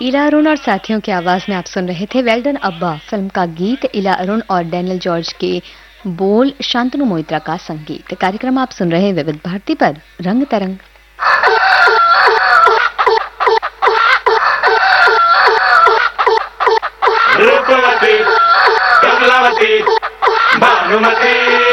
इला अरुण और साथियों की आवाज में आप सुन रहे थे वेल डन अब्बा फिल्म का गीत, इला अरुण और डैनियल जॉर्ज के बोल, शांतनु मोइत्रा का संगीत। कार्यक्रम आप सुन रहे हैं विविध भारती पर रंग तरंग। रूपवती, कमलावती, भानुमती